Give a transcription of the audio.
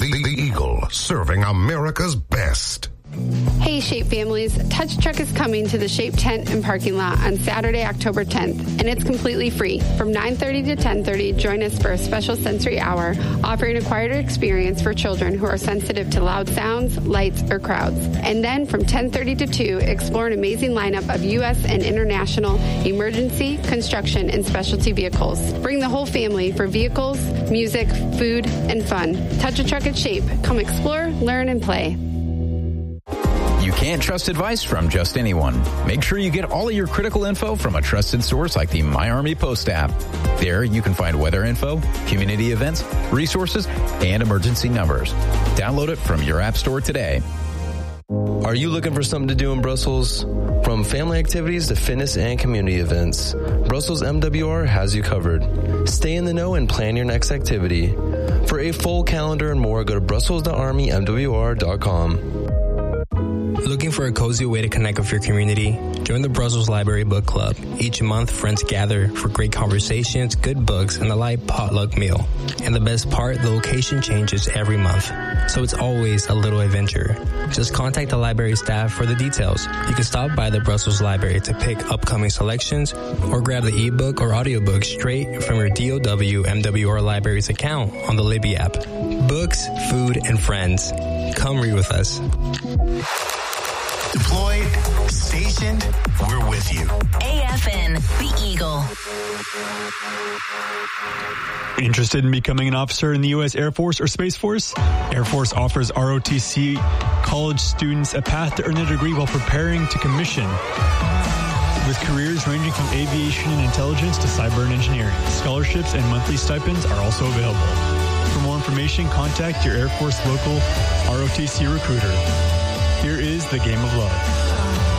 The Eagle, serving America's best. Hey Shape families, Touch Truck is coming to the Shape tent and parking lot on Saturday, October 10th, and it's completely free. From 9:30 to 10:30, join us for a special sensory hour offering a quieter experience for children who are sensitive to loud sounds, lights, or crowds. And then from 10:30 to 2, explore an amazing lineup of U.S. and international emergency, construction, and specialty vehicles. Bring the whole family for vehicles, music, food, and fun. Touch a Truck at Shape. Come explore, learn, and play. You can't trust advice from just anyone. Make sure you get all of your critical info from a trusted source like the My Army Post app. There, you can find weather info, community events, resources, and emergency numbers. Download it from your app store today. Are you looking for something to do in Brussels? From family activities to fitness and community events, Brussels MWR has you covered. Stay in the know and plan your next activity. For a full calendar and more, go to brussels.armymwr.com. Looking for a cozy way to connect with your community? Join the Brussels Library Book Club. Each month, friends gather for great conversations, good books, and a light potluck meal. And the best part, the location changes every month, so it's always a little adventure. Just contact the library staff for the details. You can stop by the Brussels Library to pick upcoming selections or grab the ebook or audiobook straight from your DOW MWR Libraries account on the Libby app. Books, food, and friends. Come read with us. Deployed, stationed, we're with you. AFN, the Eagle. Interested in becoming an officer in the U.S. Air Force or Space Force? Air Force offers ROTC college students a path to earn a degree while preparing to commission. With careers ranging from aviation and intelligence to cyber and engineering, scholarships and monthly stipends are also available. For more information, contact your Air Force local ROTC recruiter. Here is the Game of Love.